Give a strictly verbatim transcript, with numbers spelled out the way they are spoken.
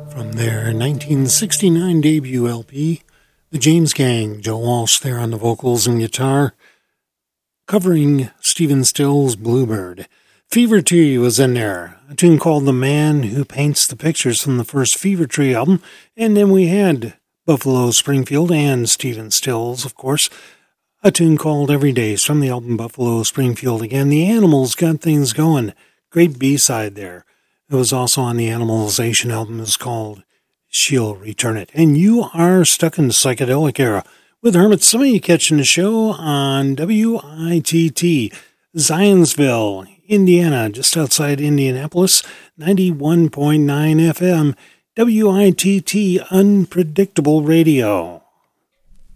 From their nineteen sixty-nine debut L P, the James Gang, Joe Walsh there on the vocals and guitar, covering Stephen Stills' Bluebird. Fever Tree was in there, a tune called The Man Who Paints the Pictures from the first Fever Tree album, and then we had Buffalo Springfield and Stephen Stills, of course, a tune called Every Days from the album Buffalo Springfield. Again, the Animals got things going. Great B-side there. It was also on the Animalization album. It's called She'll Return It. And you are stuck in the psychedelic era with Hermit Simi catching the show on W I T T, Zionsville, Indiana, just outside Indianapolis, ninety-one point nine F M, W I T T Unpredictable Radio.